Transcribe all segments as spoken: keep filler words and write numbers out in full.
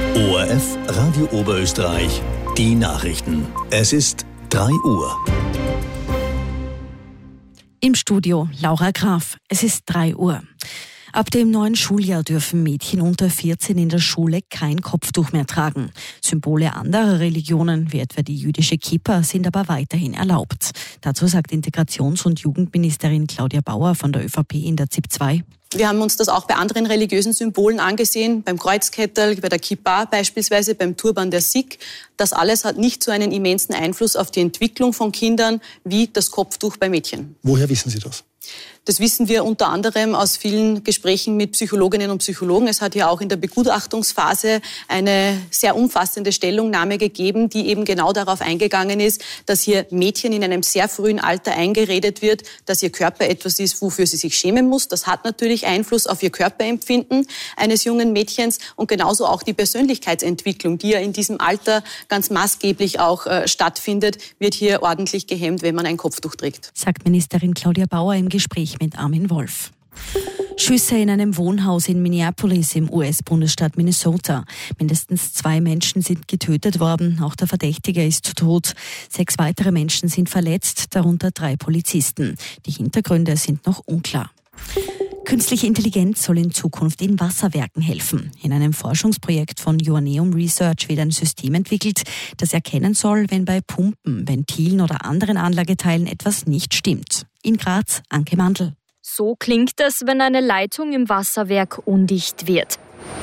O R F Radio Oberösterreich, die Nachrichten. Es ist drei Uhr. Im Studio Laura Graf. Es ist drei Uhr. Ab dem neuen Schuljahr dürfen Mädchen unter vierzehn in der Schule kein Kopftuch mehr tragen. Symbole anderer Religionen, wie etwa die jüdische Kippa, sind aber weiterhin erlaubt. Dazu sagt Integrations- und Jugendministerin Claudia Bauer von der ÖVP in der Z I P zwei. Wir haben uns das auch bei anderen religiösen Symbolen angesehen, beim Kreuzkettel, bei der Kippa beispielsweise, beim Turban der Sikh. Das alles hat nicht so einen immensen Einfluss auf die Entwicklung von Kindern wie das Kopftuch bei Mädchen. Woher wissen Sie das? Das wissen wir unter anderem aus vielen Gesprächen mit Psychologinnen und Psychologen. Es hat ja auch in der Begutachtungsphase eine sehr umfassende Stellungnahme gegeben, die eben genau darauf eingegangen ist, dass hier Mädchen in einem sehr frühen Alter eingeredet wird, dass ihr Körper etwas ist, wofür sie sich schämen muss. Das hat natürlich Einfluss auf ihr Körperempfinden eines jungen Mädchens und genauso auch die Persönlichkeitsentwicklung, die ja in diesem Alter ganz maßgeblich auch äh, stattfindet, wird hier ordentlich gehemmt, wenn man ein Kopftuch trägt. Sagt Ministerin Claudia Bauer im Gespräch mit Armin Wolf. Schüsse in einem Wohnhaus in Minneapolis im U S-Bundesstaat Minnesota. Mindestens zwei Menschen sind getötet worden, auch der Verdächtige ist tot. Sechs weitere Menschen sind verletzt, darunter drei Polizisten. Die Hintergründe sind noch unklar. Künstliche Intelligenz soll in Zukunft in Wasserwerken helfen. In einem Forschungsprojekt von Joanneum Research wird ein System entwickelt, das erkennen soll, wenn bei Pumpen, Ventilen oder anderen Anlageteilen etwas nicht stimmt. In Graz, Anke Mandl. So klingt es, wenn eine Leitung im Wasserwerk undicht wird.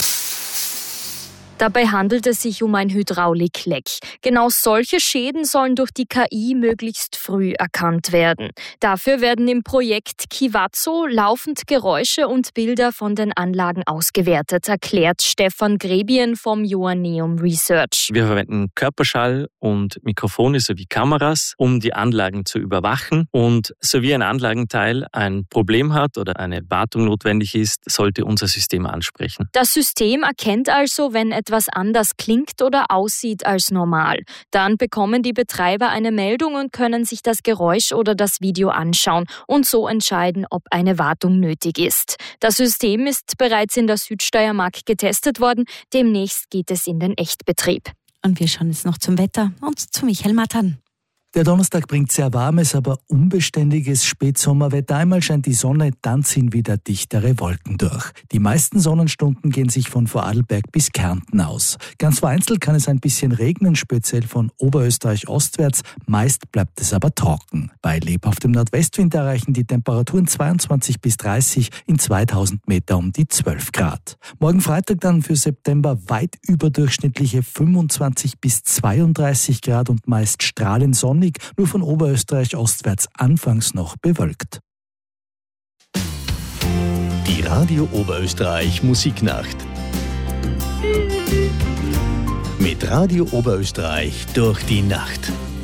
Dabei handelt es sich um ein Hydraulikleck. Genau solche Schäden sollen durch die K I möglichst früh erkannt werden. Dafür werden im Projekt Kivazo laufend Geräusche und Bilder von den Anlagen ausgewertet, erklärt Stefan Grebien vom Joanneum Research. Wir verwenden Körperschall und Mikrofone sowie Kameras, um die Anlagen zu überwachen. Und sowie ein Anlagenteil ein Problem hat oder eine Wartung notwendig ist, sollte unser System ansprechen. Das System erkennt also, wenn etwas anders klingt oder aussieht als normal. Dann bekommen die Betreiber eine Meldung und können sich das Geräusch oder das Video anschauen und so entscheiden, ob eine Wartung nötig ist. Das System ist bereits in der Südsteiermark getestet worden. Demnächst geht es in den Echtbetrieb. Und wir schauen jetzt noch zum Wetter und zu Michael Mattern. Der Donnerstag bringt sehr warmes, aber unbeständiges Spätsommerwetter. Einmal scheint die Sonne, dann ziehen wieder dichtere Wolken durch. Die meisten Sonnenstunden gehen sich von Vorarlberg bis Kärnten aus. Ganz vereinzelt kann es ein bisschen regnen, speziell von Oberösterreich ostwärts. Meist bleibt es aber trocken. Bei lebhaftem Nordwestwind erreichen die Temperaturen zweiundzwanzig bis dreißig, in zweitausend Meter um die zwölf Grad. Morgen Freitag dann für September weit überdurchschnittliche fünfundzwanzig bis zweiunddreißig Grad und meist strahlend sonnig. Nur von Oberösterreich ostwärts anfangs noch bewölkt. Die Radio Oberösterreich Musiknacht. Mit Radio Oberösterreich durch die Nacht.